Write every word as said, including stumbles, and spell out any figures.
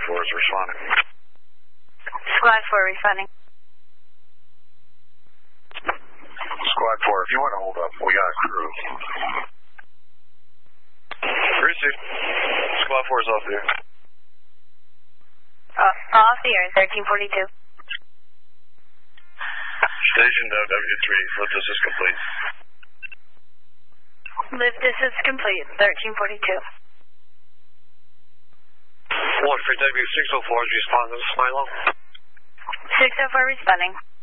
four is responding. Squad four responding. Squad four, if you want to hold up, we got a crew. Received. Squad four is off the air. Uh, off the air, thirteen forty-two. Station W three, lift this is complete. Lift this is complete, thirteen forty-two. One for W six oh four is responding to Smilo. six oh four responding.